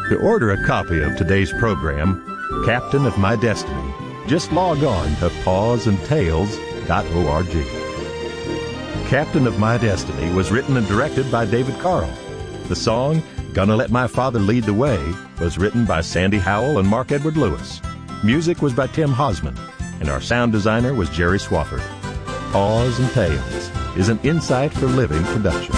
To order a copy of today's program, Captain of My Destiny, just log on to pawsandtails.org. Captain of My Destiny was written and directed by David Carl. The song, Gonna Let My Father Lead the Way, was written by Sandy Howell and Mark Edward Lewis. Music was by Tim Hosman, and our sound designer was Jerry Swafford. Paws and Tales is an Insight for Living production.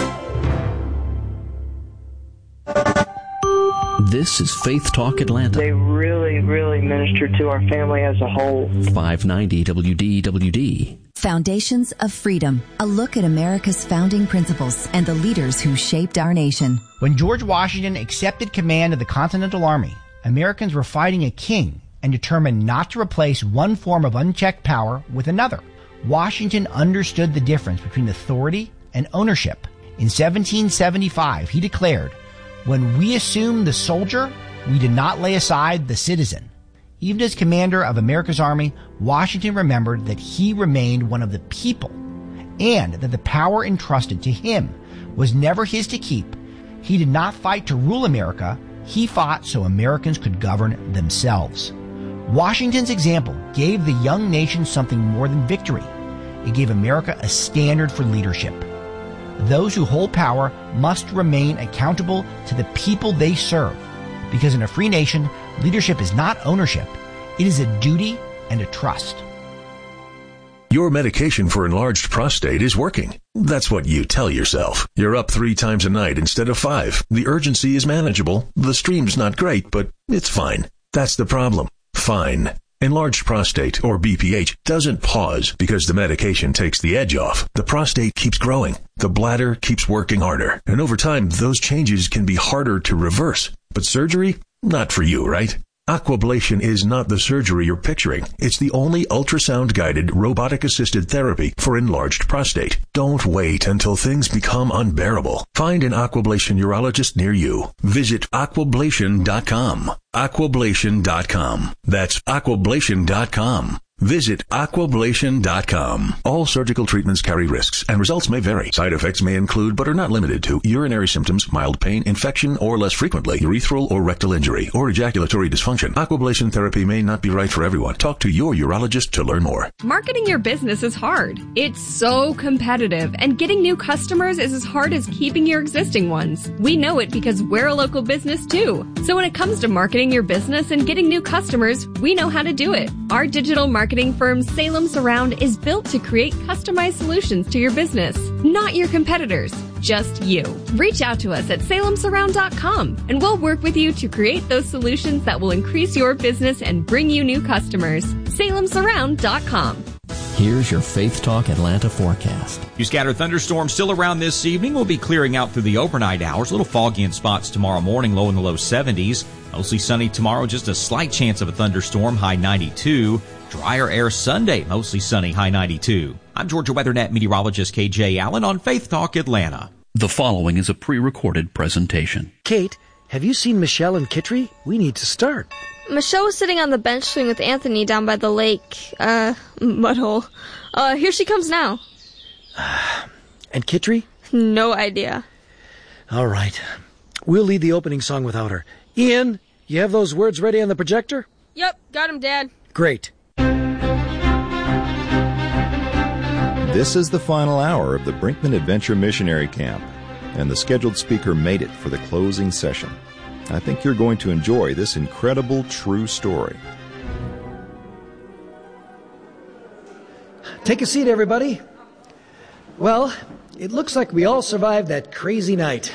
This is Faith Talk Atlanta. They really minister to our family as a whole. 590 WDWD. Foundations of Freedom, a look at America's founding principles and the leaders who shaped our nation. When George Washington accepted command of the Continental Army, Americans were fighting a king and determined not to replace one form of unchecked power with another. Washington understood the difference between authority and ownership. In 1775, he declared, "When we assumed the soldier, we did not lay aside the citizen." Even as commander of America's army, Washington remembered that he remained one of the people and that the power entrusted to him was never his to keep. He did not fight to rule America. He fought so Americans could govern themselves. Washington's example gave the young nation something more than victory. It gave America a standard for leadership. Those who hold power must remain accountable to the people they serve, because in a free nation, leadership is not ownership. It is a duty and a trust. Your medication for enlarged prostate is working. That's what you tell yourself. You're up 3 times a night instead of 5. The urgency is manageable. The stream's not great, but it's fine. That's the problem. Fine. Enlarged prostate, or BPH, doesn't pause because the medication takes the edge off. The prostate keeps growing. The bladder keeps working harder. And over time, those changes can be harder to reverse. But surgery? Not for you, right? Aquablation is not the surgery you're picturing. It's the only ultrasound-guided, robotic-assisted therapy for enlarged prostate. Don't wait until things become unbearable. Find an Aquablation urologist near you. Visit aquablation.com. Aquablation.com. That's aquablation.com. Visit aquablation.com. All surgical treatments carry risks, and results may vary. Side effects may include, but are not limited to, urinary symptoms, mild pain, infection, or less frequently, urethral or rectal injury, or ejaculatory dysfunction. Aquablation therapy may not be right for everyone. Talk to your urologist to learn more. Marketing your business is hard. It's so competitive, and getting new customers is as hard as keeping your existing ones. We know it because we're a local business too. So when it comes to marketing your business and getting new customers, we know how to do it. Our digital marketing firm Salem Surround is built to create customized solutions to your business, not your competitors, just you. Reach out to us at salemsurround.com and we'll work with you to create those solutions that will increase your business and bring you new customers. salemsurround.com. Here's your Faith Talk Atlanta forecast. Few scattered thunderstorms still around this evening. Will be clearing out through the overnight hours. A little foggy in spots tomorrow morning, low in the low 70s. Mostly sunny tomorrow, just a slight chance of a thunderstorm, high 92. Drier air Sunday, mostly sunny, high 92. I'm Georgia WeatherNet meteorologist KJ Allen on Faith Talk Atlanta. The following is a pre-recorded presentation. Kate, have you seen Michelle and Kitri? We need to start. Michelle was sitting on the bench swing with Anthony down by the lake, mudhole. Here she comes now. And Kitri? No idea. All right. We'll lead the opening song without her. Ian, you have those words ready on the projector? Yep, got him, Dad. Great. This is the final hour of the Brinkman Adventure Missionary Camp, and the scheduled speaker made it for the closing session. I think you're going to enjoy this incredible true story. Take a seat, everybody. Well, it looks like we all survived that crazy night.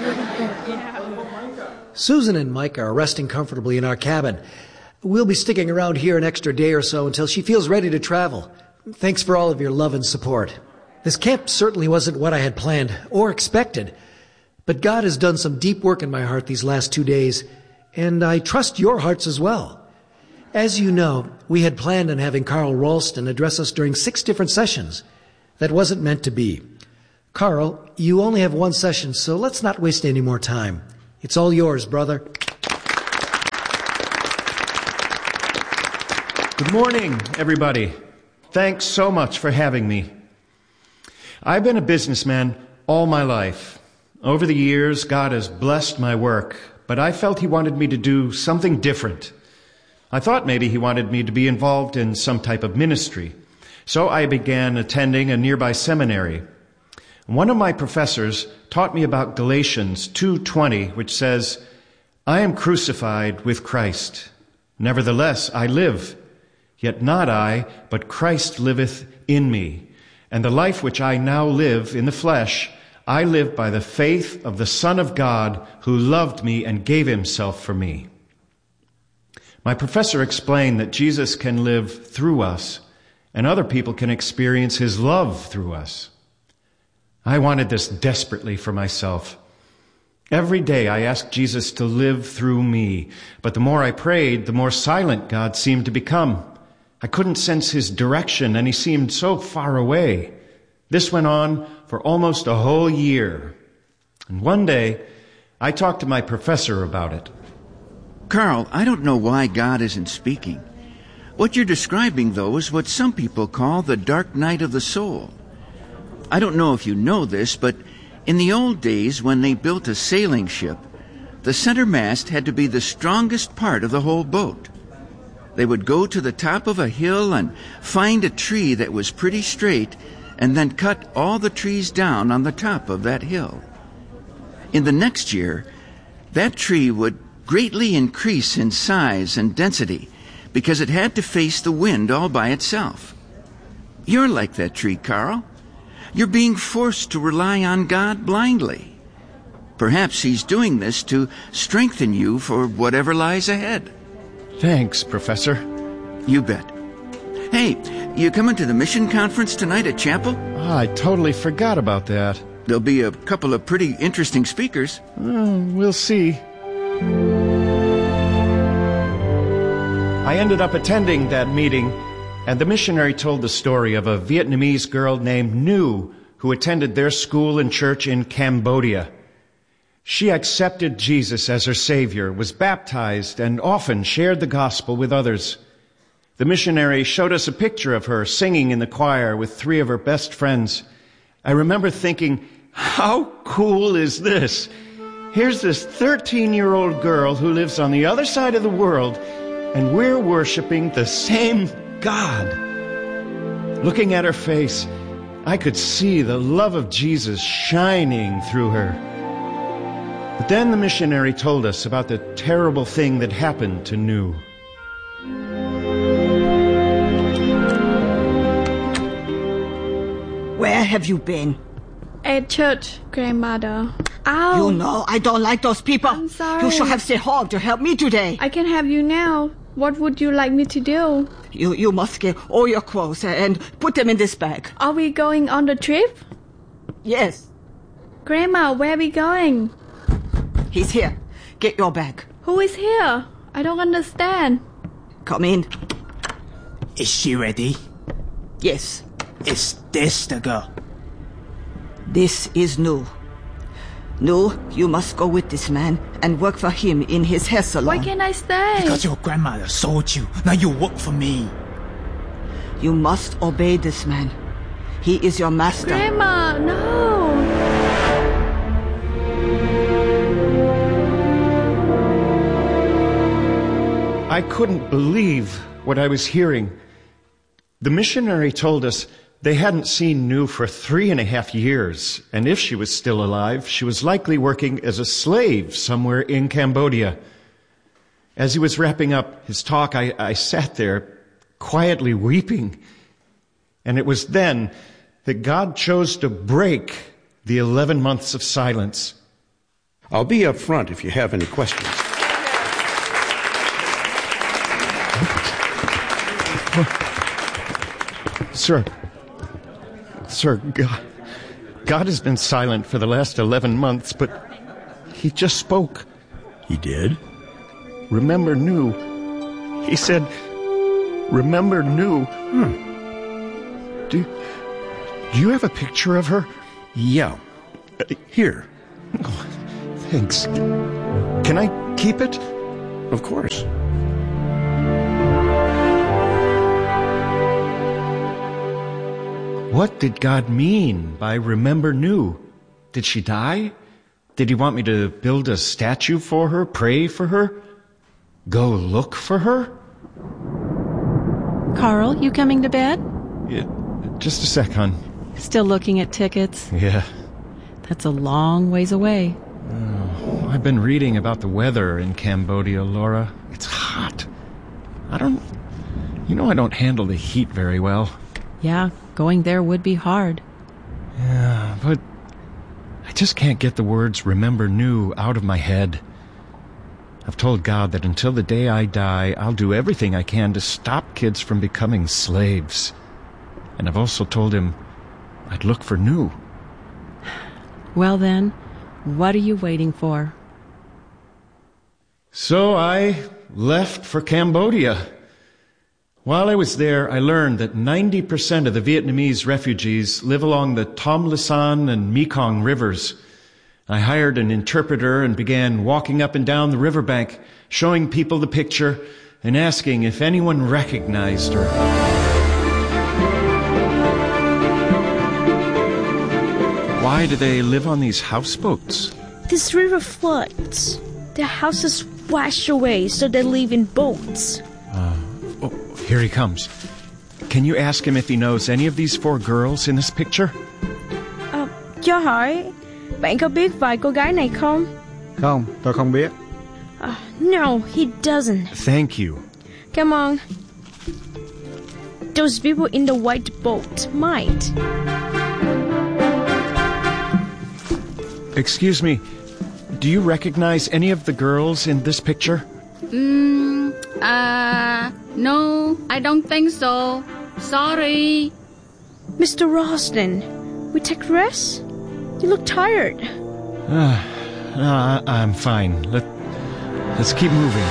Susan and Mike are resting comfortably in our cabin. We'll be sticking around here an extra day or so until she feels ready to travel. Thanks for all of your love and support. This camp certainly wasn't what I had planned or expected, but God has done some deep work in my heart these last 2 days, and I trust your hearts as well. As you know, we had planned on having Carl Ralston address us during 6 different sessions. That wasn't meant to be. Carl, you only have 1 session, so let's not waste any more time. It's all yours, brother. Good morning, everybody. Thanks so much for having me. I've been a businessman all my life. Over the years, God has blessed my work but I felt he wanted me to do something different. I thought maybe he wanted me to be involved in some type of ministry. So I began attending a nearby seminary. One of my professors taught me about Galatians 2:20, which says, "I am crucified with Christ. Nevertheless, I live. Yet not I, but Christ liveth in me. And the life which I now live in the flesh, I live by the faith of the Son of God, who loved me and gave himself for me." My professor explained that Jesus can live through us, and other people can experience his love through us. I wanted this desperately for myself. Every day I asked Jesus to live through me, but the more I prayed, the more silent God seemed to become. I couldn't sense his direction, and he seemed so far away. This went on for almost a whole year. And one day, I talked to my professor about it. Carl, I don't know why God isn't speaking. What you're describing, though, is what some people call the dark night of the soul. I don't know if you know this, but in the old days when they built a sailing ship, the center mast had to be the strongest part of the whole boat. They would go to the top of a hill and find a tree that was pretty straight and then cut all the trees down on the top of that hill. In the next year, that tree would greatly increase in size and density because it had to face the wind all by itself. You're like that tree, Carl. You're being forced to rely on God blindly. Perhaps he's doing this to strengthen you for whatever lies ahead. Thanks, Professor. You bet. Hey, you coming to the mission conference tonight at chapel? I totally forgot about that. There'll be a couple of pretty interesting speakers. We'll see. I ended up attending that meeting, and the missionary told the story of a Vietnamese girl named Nu who attended their school and church in Cambodia. She accepted Jesus as her Savior, was baptized, and often shared the gospel with others. The missionary showed us a picture of her singing in the choir with 3 of her best friends. I remember thinking, how cool is this? Here's this 13-year-old girl who lives on the other side of the world, and we're worshiping the same God. Looking at her face, I could see the love of Jesus shining through her. But then the missionary told us about the terrible thing that happened to Nu. Where have you been? At church, grandmother. Ow! You know I don't like those people. I'm sorry. You should have stayed home to help me today. I can have you now. What would you like me to do? You must get all your clothes and put them in this bag. Are we going on the trip? Yes. Grandma, where are we going? He's here. Get your bag. Who is here? I don't understand. Come in. Is she ready? Yes. Is this the girl? This is Nu. Nu, you must go with this man and work for him in his hair salon. Why can't I stay? Because your grandmother sold you. Now you work for me. You must obey this man. He is your master. Grandma, no! I couldn't believe what I was hearing. The missionary told us they hadn't seen Nu for 3.5 years, and if she was still alive, she was likely working as a slave somewhere in Cambodia. As he was wrapping up his talk, I sat there quietly weeping. And it was then that God chose to break the 11 months of silence. I'll be up front if you have any questions. Sir, God has been silent for the last 11 months, but he just spoke. He did? Remember Nu. He said, remember Nu. Do you have a picture of her? Yeah. Here. Oh, thanks. Can I keep it? Of course. What did God mean by remember Nu? Did she die? Did he want me to build a statue for her, pray for her, go look for her? Carl, you coming to bed? Yeah, just a sec, hon. Still looking at tickets? Yeah. That's a long ways away. Oh, I've been reading about the weather in Cambodia, Laura. It's hot. I don't handle the heat very well. Yeah, going there would be hard. Yeah, but I just can't get the words remember new out of my head. I've told God that until the day I die, I'll do everything I can to stop kids from becoming slaves. And I've also told him I'd look for new. Well then, what are you waiting for? So I left for Cambodia. While I was there, I learned that 90% of the Vietnamese refugees live along the Tom Lasan and Mekong rivers. I hired an interpreter and began walking up and down the riverbank, showing people the picture and asking if anyone recognized her. Why do they live on these houseboats? This river floods. Their houses wash away, so they live in boats. Here he comes. Can you ask him if he knows any of these 4 girls in this picture? Cho hỏi, bạn có biết vài cô gái này không? Không, tôi không biết. No, he doesn't. Thank you. Come on. Those people in the white boat might. Excuse me, do you recognize any of the girls in this picture? No, I don't think so. Sorry. Mr. Ralston, we take rest? You look tired. I'm fine. Let's keep moving.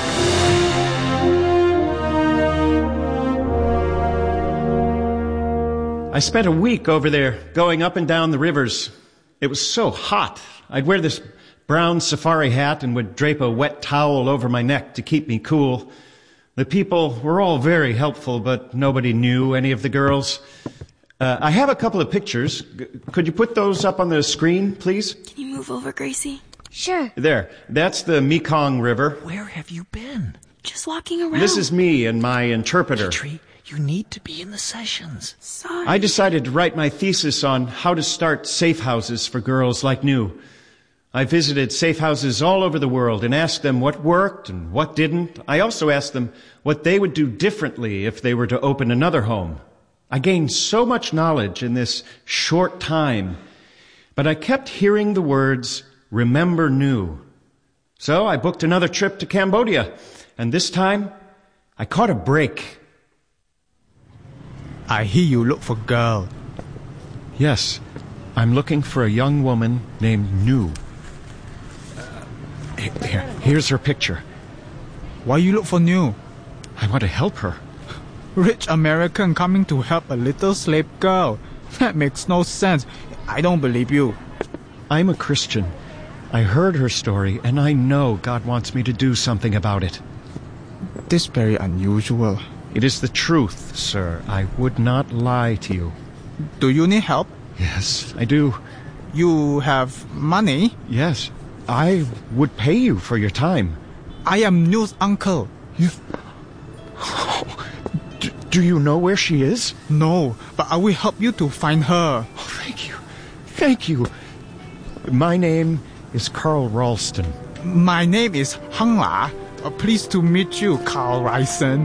I spent a week over there, going up and down the rivers. It was so hot. I'd wear this brown safari hat and would drape a wet towel over my neck to keep me cool. The people were all very helpful, but nobody knew any of the girls. I have a couple of pictures. Could you put those up on the screen, please? Can you move over, Gracie? Sure. There. That's the Mekong River. Where have you been? Just walking around. This is me and my interpreter. Petrie, you need to be in the sessions. Sorry. I decided to write my thesis on how to start safe houses for girls like New. I visited safe houses all over the world and asked them what worked and what didn't. I also asked them what they would do differently if they were to open another home. I gained so much knowledge in this short time, but I kept hearing the words, remember New. So I booked another trip to Cambodia, and this time I caught a break. I hear you look for girl. Yes, I'm looking for a young woman named New. Here's her picture. Why you look for New? I want to help her. Rich American coming to help a little slave girl. That makes no sense. I don't believe you. I'm a Christian. I heard her story, and I know God wants me to do something about it. This is very unusual. It is the truth, sir. I would not lie to you. Do you need help? Yes, I do. You have money? Yes. I would pay you for your time. I am New's uncle. Do you know where she is? No, but I will help you to find her. Oh, thank you. Thank you. My name is Carl Ralston. My name is Hung La. Pleased to meet you, Carl Ralston.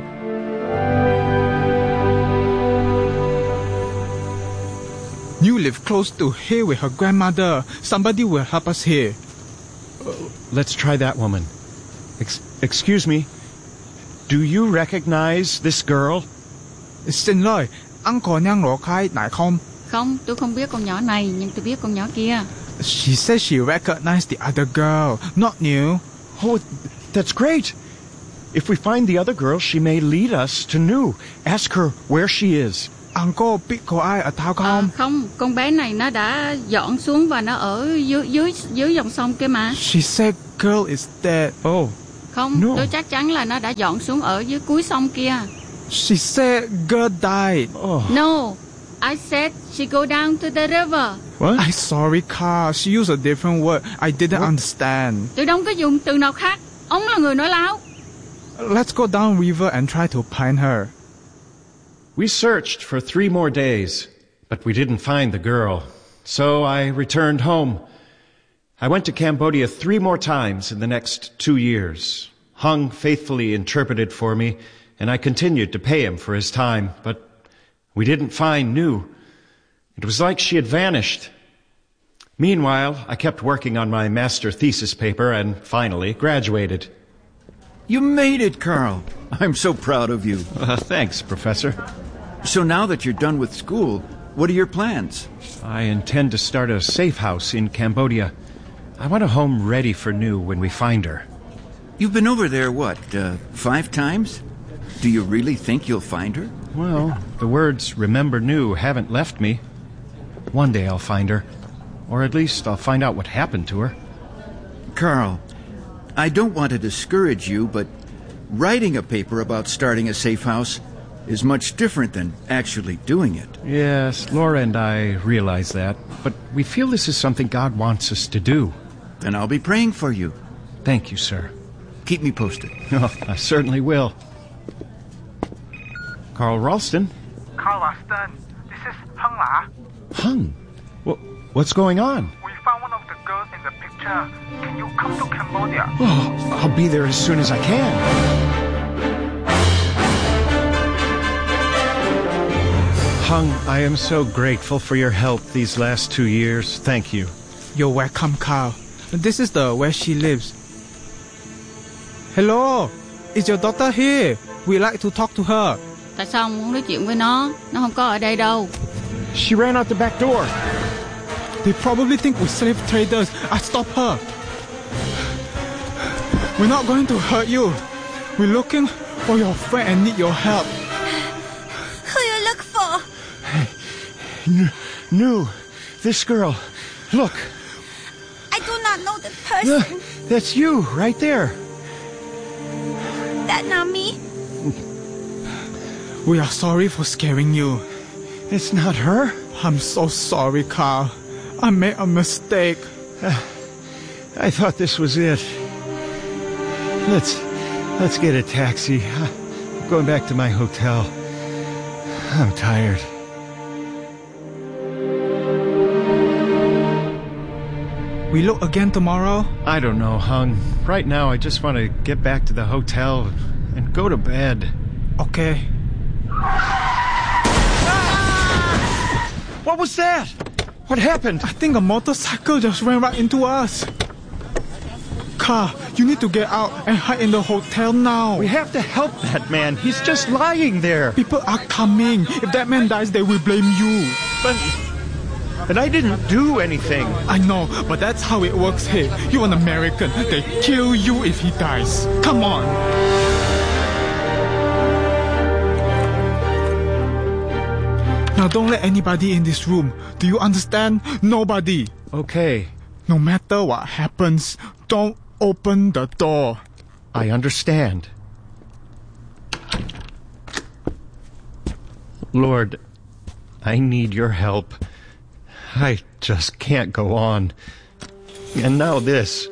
New live close to here with her grandmother. Somebody will help us here. Let's try that woman. Excuse me. Do you recognize this girl? Xin lỗi, anh có nhang lộ khai nại không? Không, tôi không biết con nhỏ này, nhưng tôi biết con nhỏ kia. She said she recognized the other girl, not New. Oh, that's great. If we find the other girl, she may lead us to New. Ask her where she is. Anh có biết cô ai ở Thao không? Không, con bé này nó đã dọn xuống và nó ở dưới dòng sông kia mà. She said girl is dead. Oh. Không, no. Tôi chắc chắn là nó đã dọn xuống ở dưới cuối sông kia. She said girl died. Oh. No, I said she go down to the river. What? I'm sorry, Carl. She used a different word. I didn't understand. Tôi đâu có dùng từ nào khác. Ông là người nói láo. Let's go down river and try to find her. We searched for 3 more days, but we didn't find the girl. So I returned home. I went to Cambodia 3 more times in the next 2 years. Hung faithfully interpreted for me, and I continued to pay him for his time, but we didn't find New. It was like she had vanished. Meanwhile, I kept working on my master thesis paper and finally graduated. You made it, Carl. I'm so proud of you. Thanks, Professor. So now that you're done with school, what are your plans? I intend to start a safe house in Cambodia. I want a home ready for New when we find her. You've been over there, 5 times? Do you really think you'll find her? Well, the words remember New haven't left me. One day I'll find her. Or at least I'll find out what happened to her. Carl, I don't want to discourage you, but writing a paper about starting a safe house is much different than actually doing it. Yes, Laura and I realize that, but we feel this is something God wants us to do. Then I'll be praying for you. Thank you, sir. Keep me posted. Oh, I certainly will. Carl Ralston. Carl Ralston, this is Hung La. Hung? What's going on? We found one of the girls in the picture. Can you come to Cambodia? Oh, I'll be there as soon as I can. Hung, I am so grateful for your help these last 2 years. Thank you. You're welcome, Carl. This is where she lives. Hello, is your daughter here? We'd like to talk to her. Tại sao ông muốn nói chuyện với nó? Nó không có ở đây đâu. She ran out the back door. They probably think we're slave traders. I stop her. We're not going to hurt you. We're looking for your friend and need your help. Who you look for? New. This girl. Look. I do not know the person. That's you, right there. That not me. We are sorry for scaring you. It's not her. I'm so sorry, Carl. I made a mistake. I thought this was it. Let's get a taxi. I'm going back to my hotel. I'm tired. We look again tomorrow? I don't know, Hung. Right now, I just want to get back to the hotel and go to bed. Okay. What was that? What happened? I think a motorcycle just ran right into us. Carl, you need to get out and hide in the hotel now. We have to help that man. He's just lying there. People are coming. If that man dies, they will blame you. But I didn't do anything. I know, but that's how it works here. You're an American. They kill you if he dies. Come on. Now don't let anybody in this room. Do you understand? Nobody. Okay. No matter what happens, don't open the door. I understand. Lord, I need your help. I just can't go on. And now this.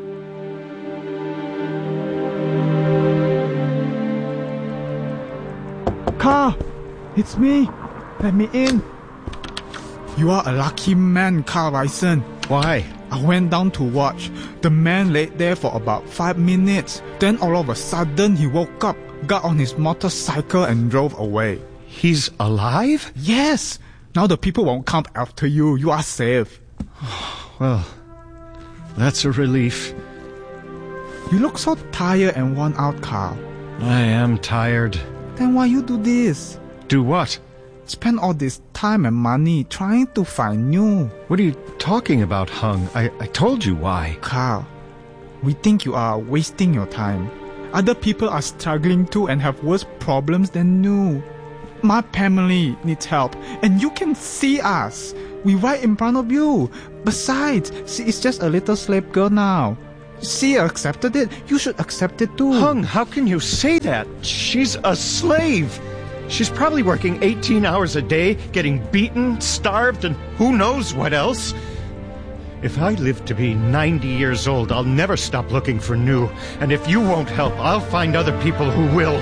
Carl, it's me. Let me in. You are a lucky man, Carl Ralston. Why? I went down to watch. The man laid there for about 5 minutes. Then all of a sudden he woke up, got on his motorcycle and drove away. He's alive? Yes. Now the people won't come after you. You are safe. Well, that's a relief. You look so tired and worn out, Carl. I am tired. Then why you do this? Do what? Spend all this time and money trying to find New. What are you talking about, Hung? I told you why. Carl, we think you are wasting your time. Other people are struggling too and have worse problems than New. My family needs help, and you can see us. We're right in front of you. Besides, she is just a little slave girl now. She accepted it. You should accept it too. Hung, how can you say that? She's a slave. She's probably working 18 hours a day, getting beaten, starved, and who knows what else. If I live to be 90 years old, I'll never stop looking for New. And if you won't help, I'll find other people who will.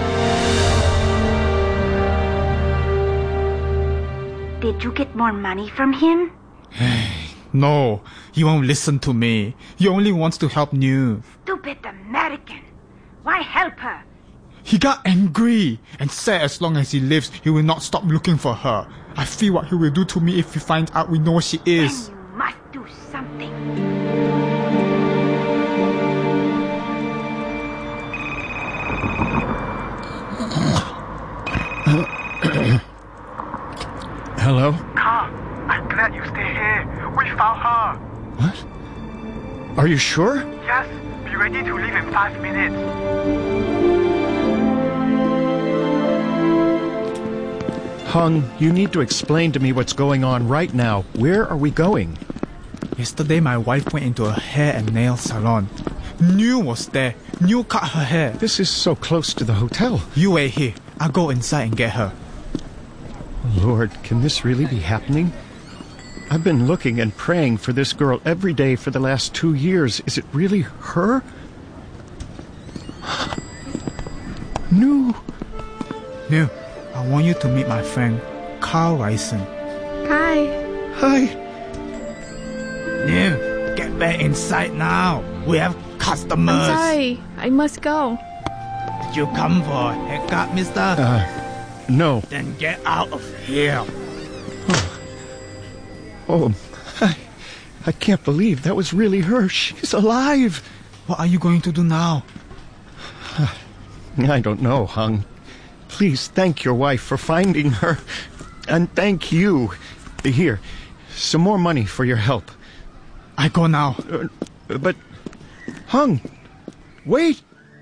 Did you get more money from him? No, he won't listen to me. He only wants to help New. Stupid American. Why help her? He got angry and said as long as he lives, he will not stop looking for her. I feel what he will do to me if he finds out we know where she is. Then you must do something. Hello? Carl, I'm glad you stay here. We found her. What? Are you sure? Yes, be ready to leave in 5 minutes. Hung, you need to explain to me what's going on right now. Where are we going? Yesterday my wife went into a hair and nail salon. New was there. New cut her hair. This is so close to the hotel. You wait here. I'll go inside and get her. Lord, can this really be happening? I've been looking and praying for this girl every day for the last 2 years. Is it really her? New. New, I want you to meet my friend, Carl Ryson. Hi. Hi. New, get back inside now. We have customers. I'm sorry. I must go. Did you come for a haircut, mister? No. Then get out of here. Oh, I can't believe that was really her. She's alive. What are you going to do now? I don't know, Hung. Please thank your wife for finding her. And thank you. Here, some more money for your help. I go now. But, Hung, wait.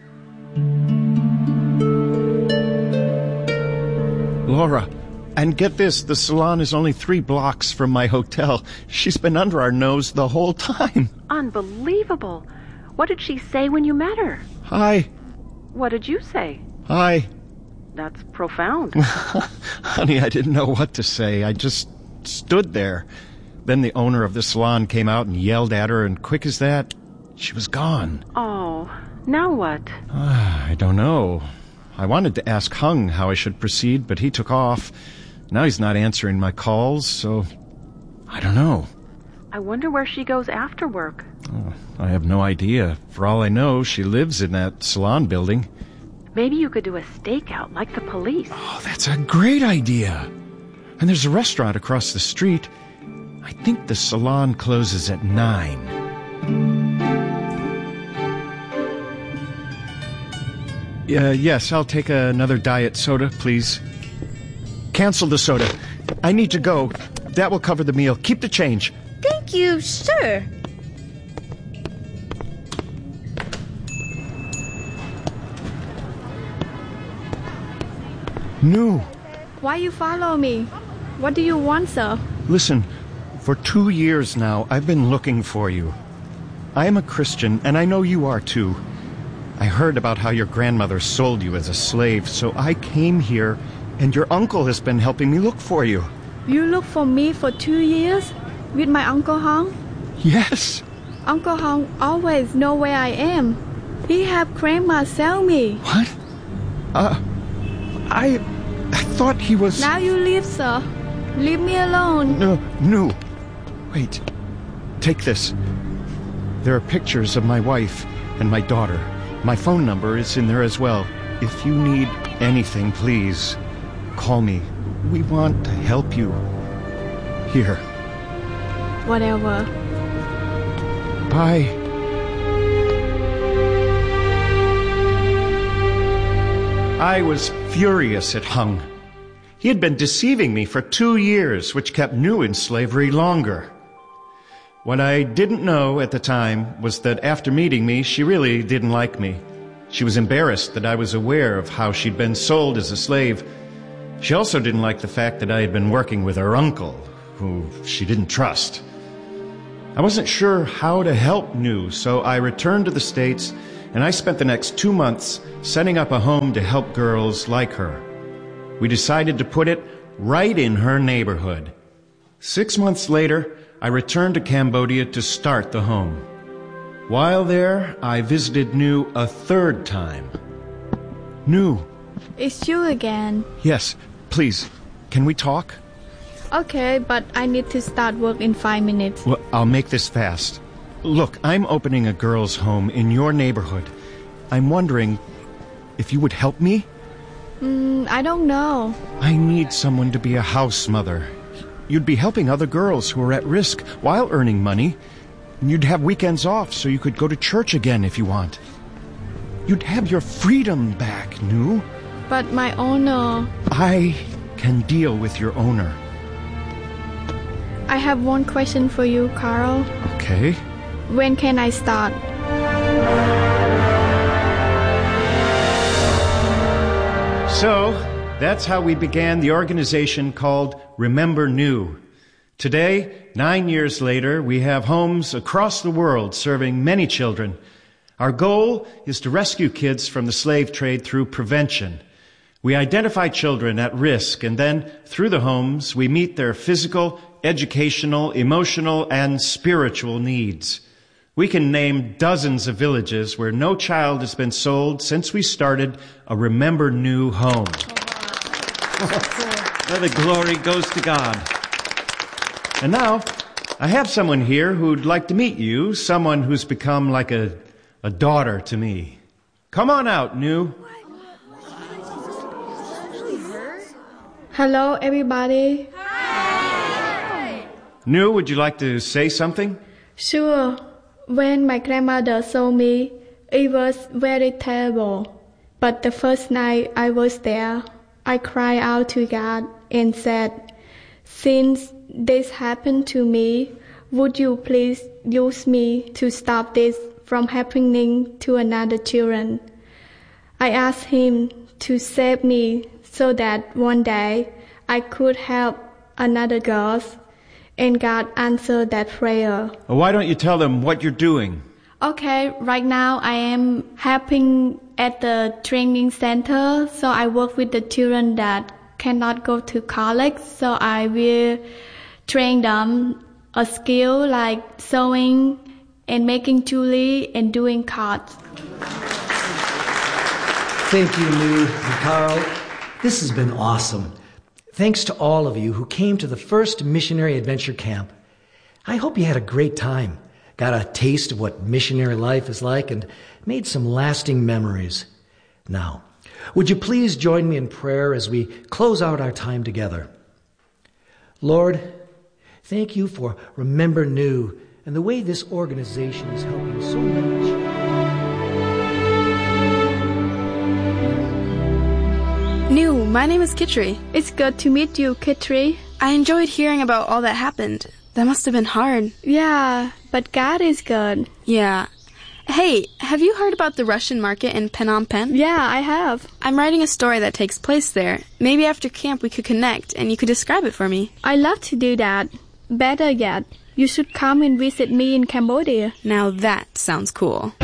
Laura, and get this, the salon is only 3 blocks from my hotel. She's been under our nose the whole time. Unbelievable. What did she say when you met her? Hi. What did you say? Hi. That's profound. Honey, I didn't know what to say. I just stood there. Then the owner of the salon came out and yelled at her, and quick as that, she was gone. Oh, now what? I don't know. I wanted to ask Hung how I should proceed, but he took off. Now he's not answering my calls, so I don't know. I wonder where she goes after work. Oh, I have no idea. For all I know, she lives in that salon building. Maybe you could do a stakeout like the police. Oh, that's a great idea. And there's a restaurant across the street. I think the salon closes at 9. Yes, I'll take another diet soda, please. Cancel the soda. I need to go. That will cover the meal. Keep the change. Thank you, sir. No. Why you follow me? What do you want, sir? Listen, for 2 years now, I've been looking for you. I am a Christian, and I know you are too. I heard about how your grandmother sold you as a slave, so I came here, and your uncle has been helping me look for you. You look for me for 2 years? With my Uncle Hong? Yes. Uncle Hong always know where I am. He have grandma sell me. What? I thought he was... Now you leave, sir. Leave me alone. No. Wait. Take this. There are pictures of my wife and my daughter. My phone number is in there as well. If you need anything, please, call me. We want to help you. Here. Whatever. Bye. I was furious at Hung. He had been deceiving me for 2 years, which kept New in slavery longer. What I didn't know at the time was that after meeting me, she really didn't like me. She was embarrassed that I was aware of how she'd been sold as a slave. She also didn't like the fact that I had been working with her uncle, who she didn't trust. I wasn't sure how to help New, so I returned to the States, and I spent the next 2 months setting up a home to help girls like her. we decided to put it right in her neighborhood. 6 months later, I returned to Cambodia to start the home. While there, I visited New a third time. New. It's you again. Yes, please, can we talk? Okay, but I need to start work in 5 minutes. Well, I'll make this fast. Look, I'm opening a girls' home in your neighborhood. I'm wondering if you would help me? I don't know. I need someone to be a house mother. You'd be helping other girls who are at risk while earning money. And you'd have weekends off so you could go to church again if you want. You'd have your freedom back, New. But my owner... I can deal with your owner. I have one question for you, Carl. Okay. When can I start? So, that's how we began the organization called Remember New. Today, 9 years later, we have homes across the world serving many children. Our goal is to rescue kids from the slave trade through prevention. We identify children at risk, and then, through the homes, we meet their physical, educational, emotional, and spiritual needs. We can name dozens of villages where no child has been sold since we started a Remember New home. Well, the glory goes to God. And now, I have someone here who'd like to meet you, someone who's become like a daughter to me. Come on out, New. Hello, everybody. Hi. New, would you like to say something? Sure. When my grandmother saw me, it was very terrible. But the first night I was there, I cried out to God and said, "Since this happened to me, would you please use me to stop this from happening to another children?" I asked Him to save me so that one day I could help another girls. And God answered that prayer. Well, why don't you tell them what you're doing? Okay, right now I am helping at the training center. So I work with the children that cannot go to college. So I will train them a skill like sewing and making jewelry and doing cards. Thank you, New and Carl. This has been awesome. Thanks to all of you who came to the first missionary adventure camp. I hope you had a great time, got a taste of what missionary life is like, and made some lasting memories. Now, would you please join me in prayer as we close out our time together? Lord, thank you for Remember New and the way this organization is helping so many children. New, my name is Kitri. It's good to meet you, Kitri. I enjoyed hearing about all that happened. That must have been hard. Yeah, but God is good. Yeah. Hey, have you heard about the Russian market in Phnom Penh? Yeah, I have. I'm writing a story that takes place there. Maybe after camp we could connect and you could describe it for me. I love to do that. Better yet, you should come and visit me in Cambodia. Now that sounds cool.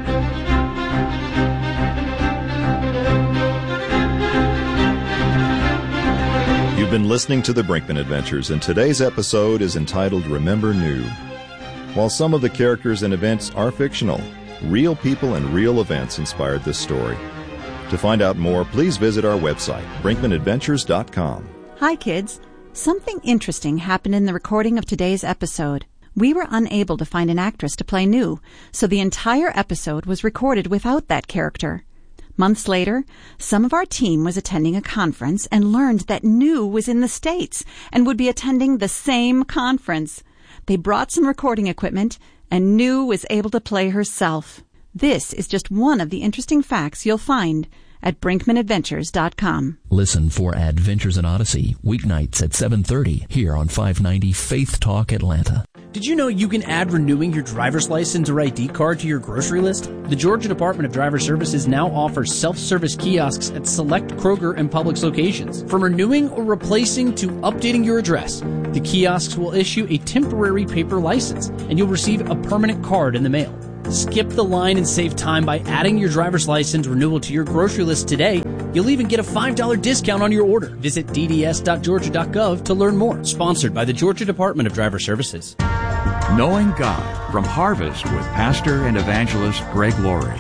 You've been listening to the Brinkman Adventures, and today's episode is entitled Remember New. While some of the characters and events are fictional, real people and real events inspired this story. To find out more, please visit our website, brinkmanadventures.com. Hi, kids. Something interesting happened in the recording of today's episode. We were unable to find an actress to play New, so the entire episode was recorded without that character. Months later, some of our team was attending a conference and learned that New was in the States and would be attending the same conference. They brought some recording equipment, and New was able to play herself. This is just one of the interesting facts you'll find at brinkmanadventures.com. Listen for Adventures in Odyssey, weeknights at 7:30 here on 590 Faith Talk Atlanta. Did you know you can add renewing your driver's license or ID card to your grocery list? The Georgia Department of Driver Services now offers self-service kiosks at select Kroger and Publix locations. From renewing or replacing to updating your address, the kiosks will issue a temporary paper license, and you'll receive a permanent card in the mail. Skip the line and save time by adding your driver's license renewal to your grocery list today. You'll even get a $5 discount on your order. Visit dds.georgia.gov to learn more. Sponsored by the Georgia Department of Driver Services. Knowing God from Harvest with Pastor and Evangelist Greg Laurie.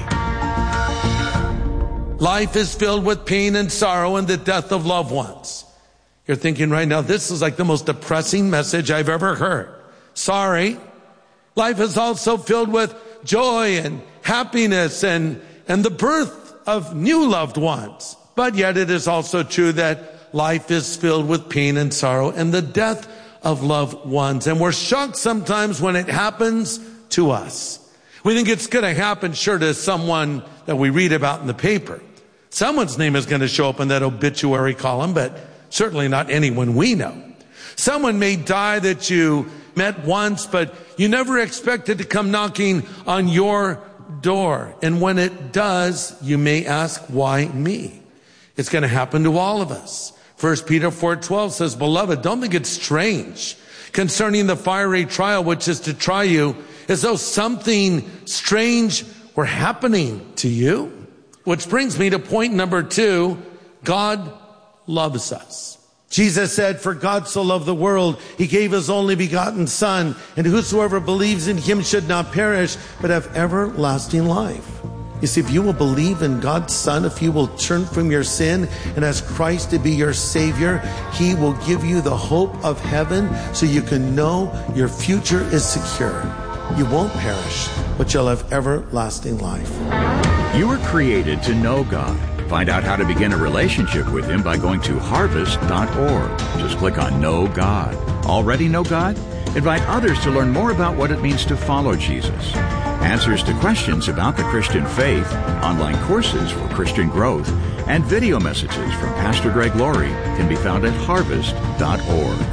Life is filled with pain and sorrow and the death of loved ones. You're thinking right now, this is like the most depressing message I've ever heard. Sorry. Life is also filled with joy and happiness and the birth of new loved ones. But yet it is also true that life is filled with pain and sorrow and the death of loved ones. And we're shocked sometimes when it happens to us. We think it's going to happen, sure, to someone that we read about in the paper. Someone's name is going to show up in that obituary column, but certainly not anyone we know. Someone may die that you met once, but you never expected to come knocking on your door. And when it does, you may ask, why me? It's going to happen to all of us. 1 Peter 4:12 says, Beloved, don't think it's strange concerning the fiery trial which is to try you, as though something strange were happening to you. Which brings me to point number 2, God loves us. Jesus said, for God so loved the world, he gave his only begotten Son, and whosoever believes in him should not perish, but have everlasting life. You see, if you will believe in God's Son, if you will turn from your sin and ask Christ to be your Savior, he will give you the hope of heaven so you can know your future is secure. You won't perish, but you'll have everlasting life. You were created to know God. Find out how to begin a relationship with him by going to harvest.org. Just click on Know God. Already know God? Invite others to learn more about what it means to follow Jesus. Answers to questions about the Christian faith, online courses for Christian growth, and video messages from Pastor Greg Laurie can be found at harvest.org.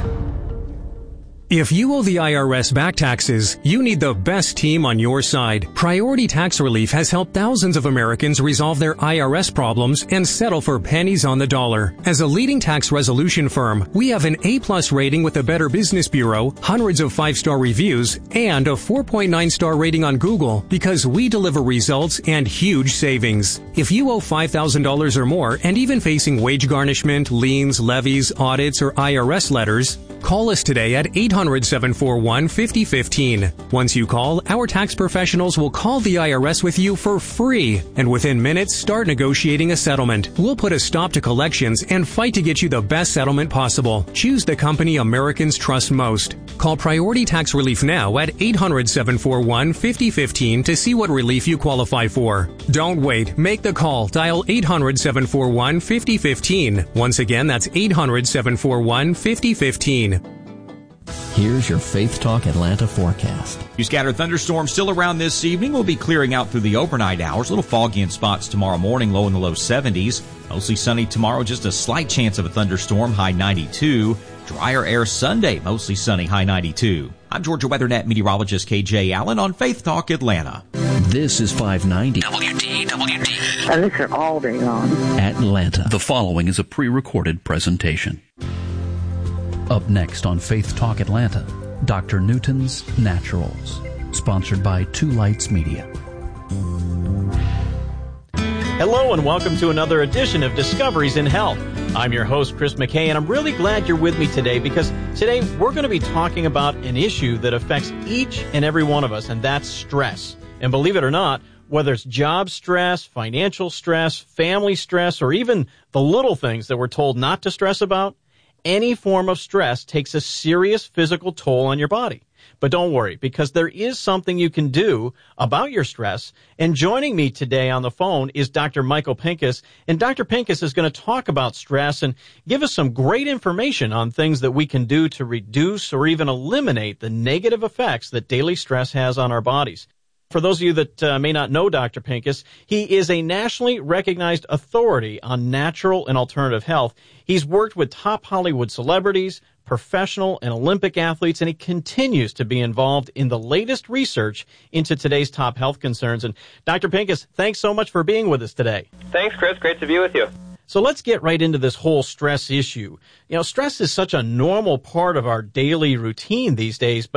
If you owe the IRS back taxes, you need the best team on your side. Priority Tax Relief has helped thousands of Americans resolve their IRS problems and settle for pennies on the dollar. As a leading tax resolution firm, we have an A+ rating with the Better Business Bureau, hundreds of 5-star reviews, and a 4.9-star rating on Google because we deliver results and huge savings. If you owe $5,000 or more and even facing wage garnishment, liens, levies, audits, or IRS letters, call us today at 800-741-5015. Once you call, our tax professionals will call the IRS with you for free, and within minutes start negotiating a settlement. We'll put a stop to collections and fight to get you the best settlement possible. Choose the company Americans trust most. Call Priority Tax Relief now at 800-741-5015 to see what relief you qualify for. Don't wait. Make the call. Dial 800-741-5015. Once again, that's 800-741-5015. Here's your Faith Talk Atlanta forecast. Few scattered thunderstorms still around this evening. Will be clearing out through the overnight hours. A little foggy in spots tomorrow morning, low in the low 70s. Mostly sunny tomorrow, just a slight chance of a thunderstorm, high 92. Drier air Sunday, mostly sunny, high 92. I'm Georgia WeatherNet meteorologist KJ Allen on Faith Talk Atlanta. This is 590 WDWD. I listen all day long. Atlanta. The following is a pre-recorded presentation. Up next on Faith Talk Atlanta, Dr. Newton's Naturals, sponsored by Two Lights Media. Hello and welcome to another edition of Discoveries in Health. I'm your host, Chris McKay, and I'm really glad you're with me today because today we're going to be talking about an issue that affects each and every one of us, and that's stress. And believe it or not, whether it's job stress, financial stress, family stress, or even the little things that we're told not to stress about, any form of stress takes a serious physical toll on your body. But don't worry, because there is something you can do about your stress. And joining me today on the phone is Dr. Michael Pincus. And Dr. Pincus is going to talk about stress and give us some great information on things that we can do to reduce or even eliminate the negative effects that daily stress has on our bodies. For those of you that may not know Dr. Pincus, he is a nationally recognized authority on natural and alternative health. He's worked with top Hollywood celebrities, professional and Olympic athletes, and he continues to be involved in the latest research into today's top health concerns. And Dr. Pincus, thanks so much for being with us today. Thanks, Chris. Great to be with you. So let's get right into this whole stress issue. You know, stress is such a normal part of our daily routine these days, but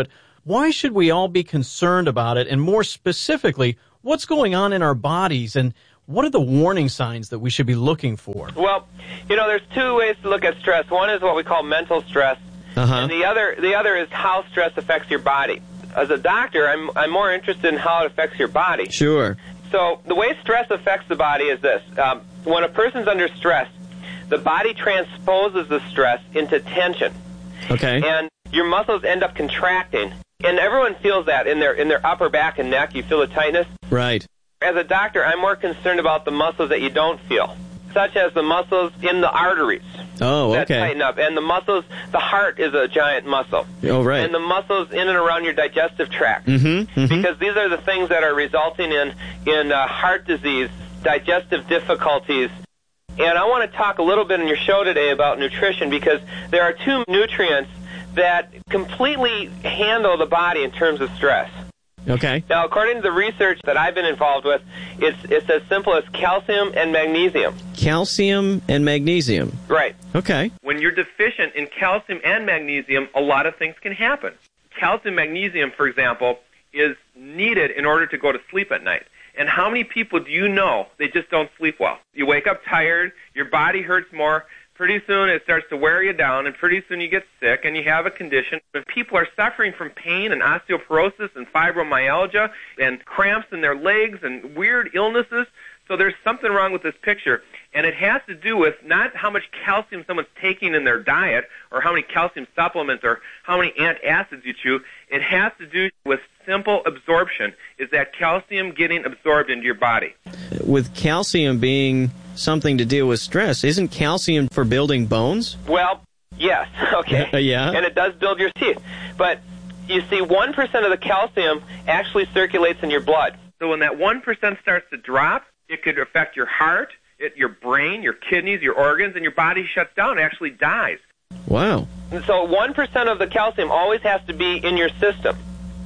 Why should we all be concerned about it? And more specifically, what's going on in our bodies, and what are the warning signs that we should be looking for? Well, there's two ways to look at stress. One is what we call mental stress, and the other is how stress affects your body. As a doctor, I'm more interested in how it affects your body. Sure. So the way stress affects the body is this. When a person's under stress, the body transposes the stress into tension. Okay. And your muscles end up contracting. And everyone feels that in their upper back and neck. You feel the tightness. Right. As a doctor, I'm more concerned about the muscles that you don't feel, such as the muscles in the arteries. Oh, okay. That tighten up. And the muscles, the heart is a giant muscle. Oh, right. And the muscles in and around your digestive tract. Mm-hmm. Because these are the things that are resulting in heart disease, digestive difficulties. And I want to talk a little bit in your show today about nutrition, because there are two nutrients that completely handle the body in terms of stress. Okay. Now, according to the research that I've been involved with, it's as simple as calcium and magnesium. Calcium and magnesium. Right. Okay. When you're deficient in calcium and magnesium, a lot of things can happen. Calcium, magnesium, for example, is needed in order to go to sleep at night. And how many people do you know they just don't sleep well? You wake up tired, your body hurts more, pretty soon it starts to wear you down, and pretty soon you get sick and you have a condition. And people are suffering from pain and osteoporosis and fibromyalgia and cramps in their legs and weird illnesses. So there's something wrong with this picture, and it has to do with not how much calcium someone's taking in their diet or how many calcium supplements or how many antacids you chew. It has to do with simple absorption. Is that calcium getting absorbed into your body? With calcium being something to deal with stress, isn't calcium for building bones? Well, yes, okay. Yeah. And it does build your teeth. But you see, 1% of the calcium actually circulates in your blood. So when that 1% starts to drop, it could affect your heart, your brain, your kidneys, your organs, and your body shuts down, actually dies. Wow. And so 1% of the calcium always has to be in your system.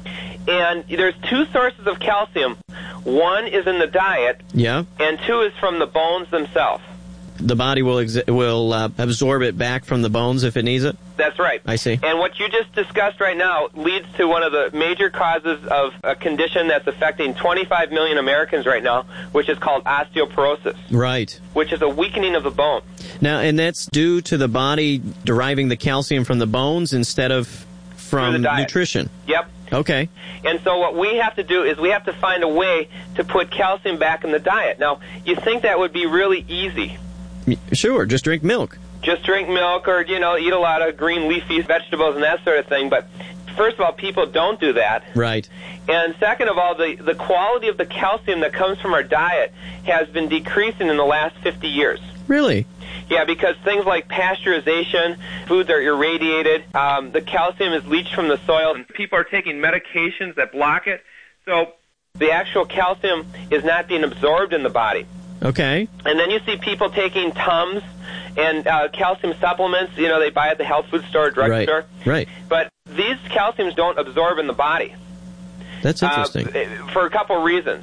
And there's two sources of calcium. One is in the diet, yeah, and two is from the bones themselves. The body will absorb it back from the bones if it needs it? That's right. I see. And what you just discussed right now leads to one of the major causes of a condition that's affecting 25 million Americans right now, which is called osteoporosis. Right. Which is a weakening of the bone. Now, and that's due to the body deriving the calcium from the bones instead of from nutrition? Yep. Okay. And so what we have to do is we have to find a way to put calcium back in the diet. Now, you think that would be really easy. Sure, just drink milk. Just drink milk or, eat a lot of green leafy vegetables and that sort of thing. But first of all, people don't do that. Right. And second of all, the quality of the calcium that comes from our diet has been decreasing in the last 50 years. Really? Yeah, because things like pasteurization, foods are irradiated, the calcium is leached from the soil, and people are taking medications that block it. So the actual calcium is not being absorbed in the body. Okay. And then you see people taking Tums and calcium supplements, they buy at the health food store, drugstore. Right. But these calciums don't absorb in the body. That's interesting. For a couple reasons.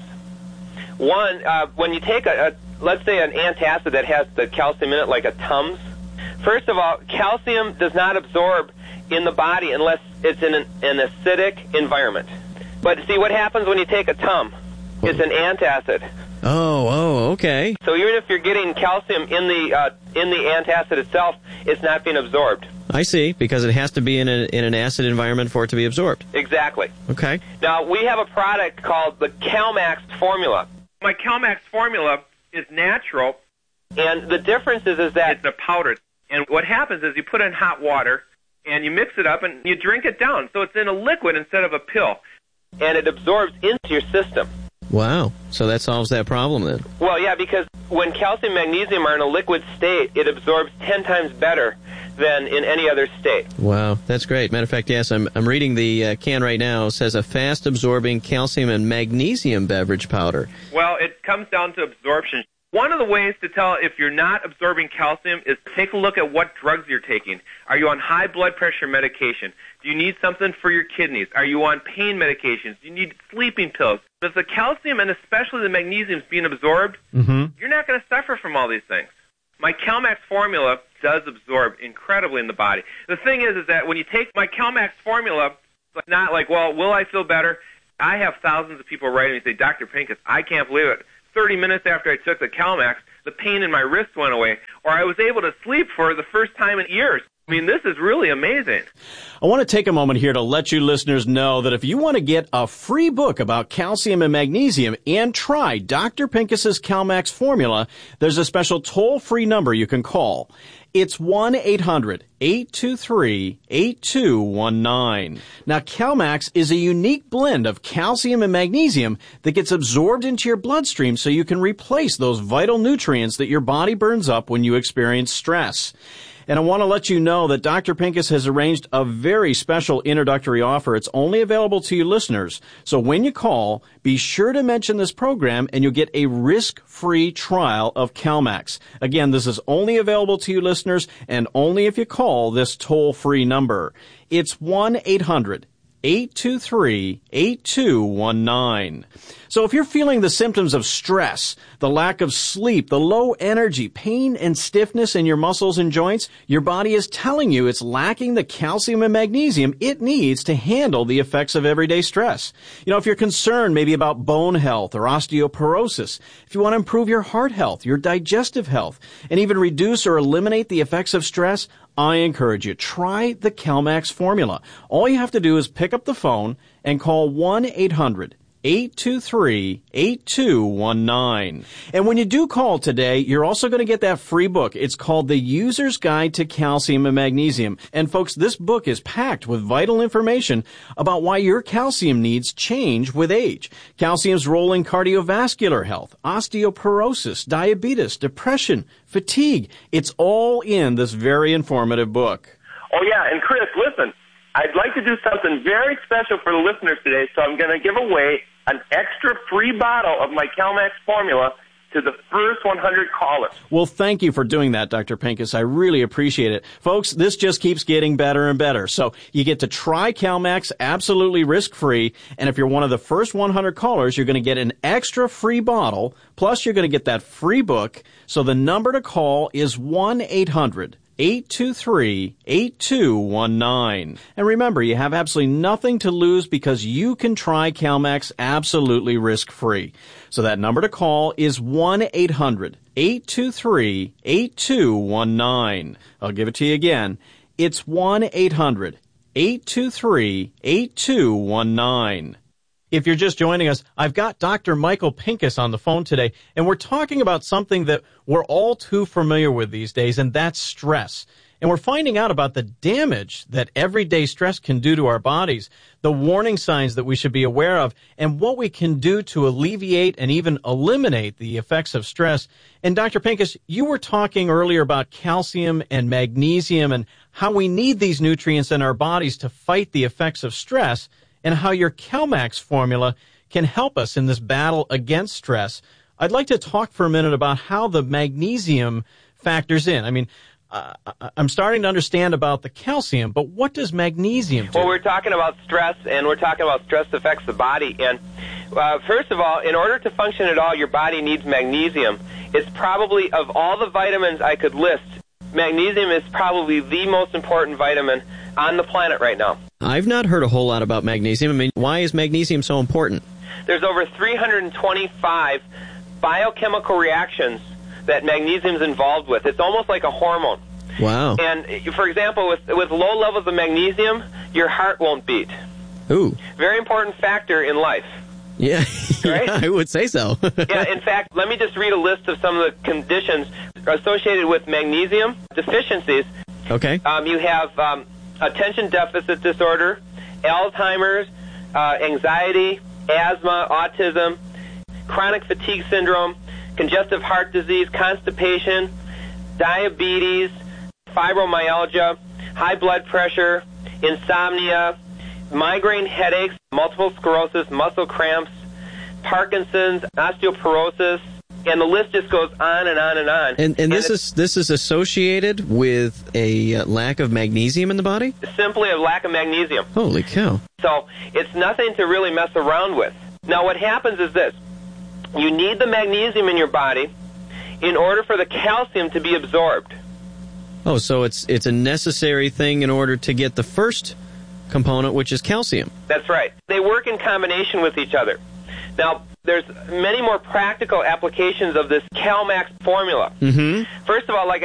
One, when you take let's say an antacid that has the calcium in it, like a Tums, first of all, calcium does not absorb in the body unless it's in an acidic environment. But see, what happens when you take a Tum? It's an antacid. Oh, okay. So even if you're getting calcium in the antacid itself, it's not being absorbed. I see, because it has to be in an acid environment for it to be absorbed. Exactly. Okay. Now, we have a product called the CalMax formula. My CalMax formula is natural, and the difference is that it's a powder. And what happens is you put it in hot water, and you mix it up, and you drink it down. So it's in a liquid instead of a pill, and it absorbs into your system. Wow. So that solves that problem then. Well, yeah, because when calcium and magnesium are in a liquid state, it absorbs 10 times better than in any other state. Wow, that's great. Matter of fact, yes, I'm reading the can right now. It says a fast-absorbing calcium and magnesium beverage powder. Well, it comes down to absorption. One of the ways to tell if you're not absorbing calcium is take a look at what drugs you're taking. Are you on high blood pressure medication? Do you need something for your kidneys? Are you on pain medications? Do you need sleeping pills? If the calcium and especially the magnesium is being absorbed, you're not going to suffer from all these things. My CalMax formula does absorb incredibly in the body. The thing is that when you take my CalMax formula, It's not like, well, will I feel better? I have thousands of people writing me and say, Dr. Pincus, I can't believe it. 30 minutes after I took the CalMax, the pain in my wrist went away, or I was able to sleep for the first time in years. I mean, this is really amazing. I want to take a moment here to let you listeners know that if you want to get a free book about calcium and magnesium and try Dr. Pincus's CalMax formula, there's a special toll-free number you can call. It's 1-800-823-8219. Now, CalMax is a unique blend of calcium and magnesium that gets absorbed into your bloodstream so you can replace those vital nutrients that your body burns up when you experience stress. And I want to let you know that Dr. Pincus has arranged a very special introductory offer. It's only available to you listeners. So when you call, be sure to mention this program and you'll get a risk-free trial of CalMax. Again, this is only available to you listeners and only if you call this toll-free number. It's 1-800-823-8219. So if you're feeling the symptoms of stress, the lack of sleep, the low energy, pain and stiffness in your muscles and joints, your body is telling you it's lacking the calcium and magnesium it needs to handle the effects of everyday stress. You know, if you're concerned maybe about bone health or osteoporosis, if you want to improve your heart health, your digestive health, and even reduce or eliminate the effects of stress, I encourage you, try the CalMax formula. All you have to do is pick up the phone and call 1-800-823-8219. And when you do call today, you're also going to get that free book. It's called The User's Guide to Calcium and Magnesium. And folks, this book is packed with vital information about why your calcium needs change with age. Calcium's role in cardiovascular health, osteoporosis, diabetes, depression, fatigue. It's all in this very informative book. Oh, yeah, and Chris, listen, I'd like to do something very special for the listeners today, so I'm going to give away an extra free bottle of my CalMax formula to the first 100 callers. Well, thank you for doing that, Dr. Pincus. I really appreciate it. Folks, this just keeps getting better and better. So you get to try CalMax absolutely risk-free, and if you're one of the first 100 callers, you're going to get an extra free bottle, plus you're going to get that free book. So the number to call is 1-800-823-8219. And remember, you have absolutely nothing to lose because you can try CalMax absolutely risk-free. So that number to call is 1-800-823-8219. I'll give it to you again. It's 1-800-823-8219. If you're just joining us, I've got Dr. Michael Pincus on the phone today, and we're talking about something that we're all too familiar with these days, and that's stress. And we're finding out about the damage that everyday stress can do to our bodies, the warning signs that we should be aware of, and what we can do to alleviate and even eliminate the effects of stress. And Dr. Pincus, you were talking earlier about calcium and magnesium and how we need these nutrients in our bodies to fight the effects of stress, and how your CalMax formula can help us in this battle against stress. I'd like to talk for a minute about how the magnesium factors in. I mean, I'm starting to understand about the calcium, but what does magnesium do? Well, we're talking about stress, and we're talking about stress affects the body. And first of all, in order to function at all, your body needs magnesium. It's probably, of all the vitamins I could list, magnesium is probably the most important vitamin on the planet right now. I've not heard a whole lot about magnesium. I mean, why is magnesium so important? There's over 325 biochemical reactions that magnesium is involved with. It's almost like a hormone. Wow. And, for example, with low levels of magnesium, your heart won't beat. Ooh. Very important factor in life. Yeah, right? Yeah, I would say so. Yeah, in fact, let me just read a list of some of the conditions associated with magnesium deficiencies. Okay. You have attention deficit disorder, Alzheimer's, anxiety, asthma, autism, chronic fatigue syndrome, congestive heart disease, constipation, diabetes, fibromyalgia, high blood pressure, insomnia, migraine headaches, multiple sclerosis, muscle cramps, Parkinson's, osteoporosis, and the list just goes on and on and on. And this is associated with a lack of magnesium in the body? Simply a lack of magnesium. Holy cow. So it's nothing to really mess around with. Now what happens is this. You need the magnesium in your body in order for the calcium to be absorbed. Oh, so it's a necessary thing in order to get the first component, which is calcium. That's right. They work in combination with each other. Now, there's many more practical applications of this CalMax formula. Mm-hmm. First of all, like